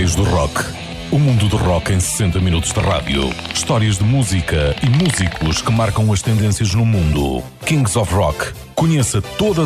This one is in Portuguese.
Odisseias do Rock. O mundo do rock em 60 minutos de rádio. Histórias de música e músicos que marcam as tendências no mundo. Kings of Rock. Conheça todas